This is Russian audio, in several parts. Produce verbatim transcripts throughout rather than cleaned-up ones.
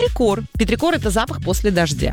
петрикор. Петрикор – это запах после дождя.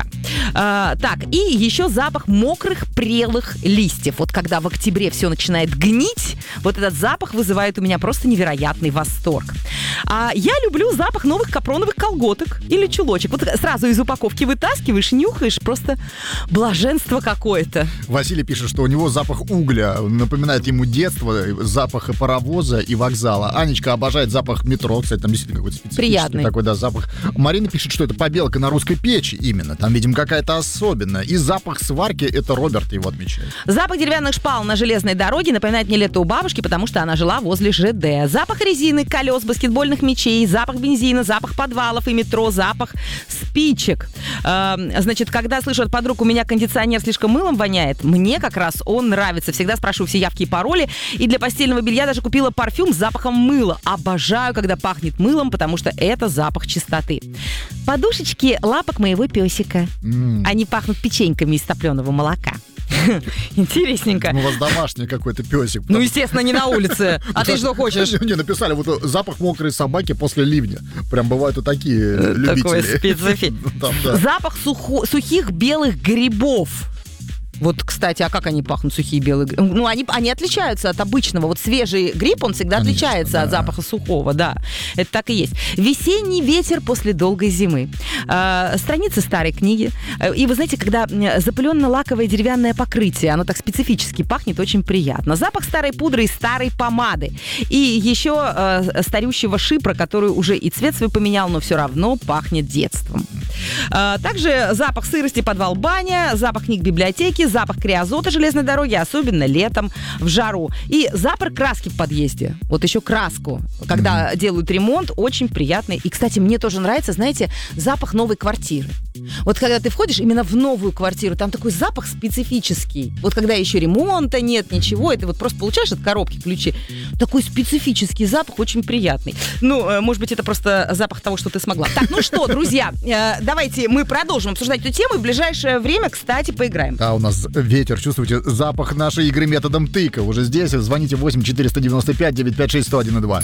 А, так, и еще запах мокрых прелых листьев. Вот когда в октябре все начинает гнить, вот этот запах вызывает у меня просто невероятный восторг. А я люблю запах новых капроновых колготок или чулочек. Вот сразу из упаковки вытаскиваешь, нюхаешь, просто блаженство какое-то. Василий пишет, что у него запах угля напоминает ему детство, запах паровоза и вокзала. Анечка обожает запах метро, кстати, там действительно какой-то специфический приятный такой, да, запах. Марина пишет, что это побелка на русской печи именно. Там, видимо, какая-то особенная. И запах сварки, это Роберт его отмечает. Запах деревянных шпал на железной дороге напоминает мне лето у бабушки, потому что она жила возле ЖД. Запах резины, колес, баскетбольных мячей, запах бензина, запах подвалов и метро, запах спичек. Э, значит, когда слышу от подруг, у меня кондиционер слишком мылом воняет, мне как раз он нравится. Всегда спрашиваю все явки и пароли. И для постельного белья даже купила парфюм с запахом мыла. Обожаю, когда пахнет мылом, потому что это запах чистоты. Подушечки лапок моего песика. Mm. Они пахнут печеньками из топленого молока. Интересненько. Ну, у вас домашний какой-то песик. Ну, естественно, не на улице. А ты что хочешь? Не, написали, вот запах мокрой собаки после ливня. Прям бывают и такие любители. Такой спецэффект. Запах сухих белых грибов. Вот, кстати, а как они пахнут, сухие белые грибы? Ну, они, они отличаются от обычного. Вот свежий гриб, он всегда Конечно, отличается да. от запаха сухого, да. Это так и есть. Весенний ветер после долгой зимы. Э, страницы старой книги. И вы знаете, когда запыленно-лаковое деревянное покрытие, оно так специфически пахнет, очень приятно. Запах старой пудры и старой помады. И еще э, старющего шипра, который уже и цвет свой поменял, но все равно пахнет детством. Э, также запах сырости, подвал, баня, запах книг библиотеки, запах криозота железной дороги, особенно летом в жару. И запах краски в подъезде. Вот еще краску. Когда mm-hmm. делают ремонт, очень приятный. И, кстати, мне тоже нравится, знаете, запах новой квартиры. Вот когда ты входишь именно в новую квартиру, там такой запах специфический. Вот когда еще ремонта нет, ничего, и ты вот просто получаешь от коробки ключи. Такой специфический запах, очень приятный. Ну, может быть, это просто запах того, что ты смогла. Так, ну что, друзья, давайте мы продолжим обсуждать эту тему. И в ближайшее время, кстати, поиграем. Да, у нас ветер, чувствуете запах нашей игры методом тыка. Уже здесь. Звоните восемь четыреста девяносто пять девятьсот пятьдесят шесть сто один и два.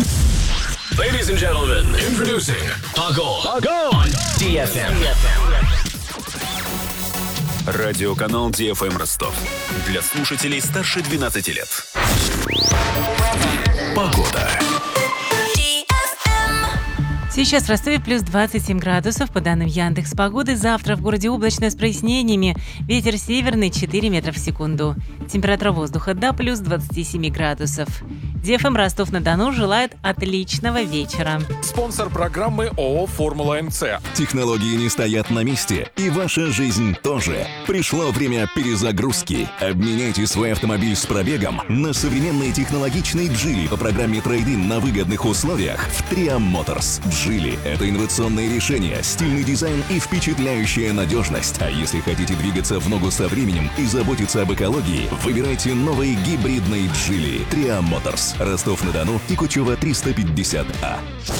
Ladies and gentlemen, introducing Огонь on ди эф эм. Радиоканал ди эф эм Ростов. Для слушателей старше двенадцати лет. Погода. Сейчас в Ростове плюс двадцать семь градусов. По данным Яндекс.Погоды, завтра в городе облачно с прояснениями. Ветер северный четыре метра в секунду. Температура воздуха до плюс двадцати семи градусов. ди эф эм Ростов-на-Дону желает отличного вечера. Спонсор программы ООО «Формула МЦ». Технологии не стоят на месте, и ваша жизнь тоже. Пришло время перезагрузки. Обменяйте свой автомобиль с пробегом на современный технологичный Джили по программе трейд-ин на выгодных условиях в Triam Motors. Джили – это инновационное решение, стильный дизайн и впечатляющая надежность. А если хотите двигаться в ногу со временем и заботиться об экологии, выбирайте новый гибридный Джили. Triam Motors. Ростов-на-Дону и Кучева триста пятьдесят А.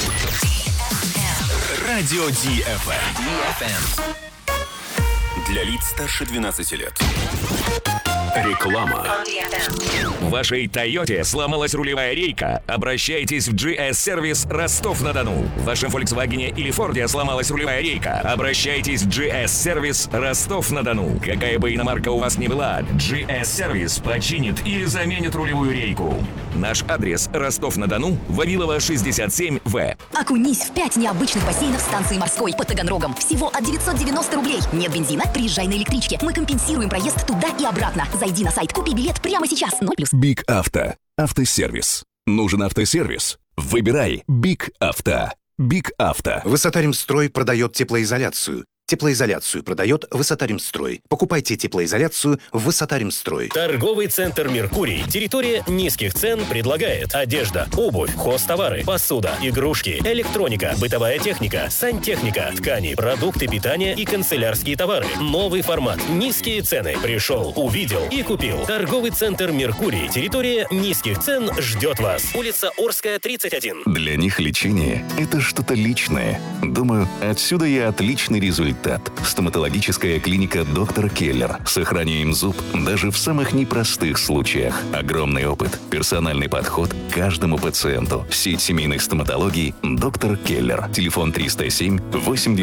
Радио ди эф эм. Для лиц старше двенадцати лет. Реклама. В вашей Тойоте сломалась рулевая рейка? Обращайтесь в джи эс-сервис Ростов-на-Дону. В вашем Volkswagen или Форде сломалась рулевая рейка? Обращайтесь в джи эс-сервис Ростов-на-Дону. Какая бы иномарка у вас ни была, джи эс-сервис починит или заменит рулевую рейку. Наш адрес Ростов-на-Дону, Вавилова, шестьдесят семь вэ. Окунись в пять необычных бассейнов станции морской под Таганрогом. Всего от девятьсот девяносто рублей. Нет бензина? Приезжай на электричке. Мы компенсируем проезд туда и обратно. Зайди на сайт, купи билет прямо сейчас. ноль плюс. Биг Авто. Автосервис. Нужен автосервис? Выбирай Биг Авто. Биг Авто. Высотаримстрой продает теплоизоляцию. Теплоизоляцию продает Высотаримстрой. Покупайте теплоизоляцию в Высотаримстрой. Торговый центр «Меркурий». Территория низких цен предлагает одежда, обувь, хозтовары, посуда, игрушки, электроника, бытовая техника, сантехника, ткани, продукты питания и канцелярские товары. Новый формат. Низкие цены. Пришел, увидел и купил. Торговый центр «Меркурий». Территория низких цен ждет вас. Улица Орская, тридцать один. Для них лечение – это что-то личное. Думаю, отсюда и отличный результат. Стоматологическая клиника «Доктор Келлер». Сохраняем зуб даже в самых непростых случаях. Огромный опыт, персональный подход к каждому пациенту. Сеть семейных стоматологий «Доктор Келлер». Телефон триста семь восемьдесят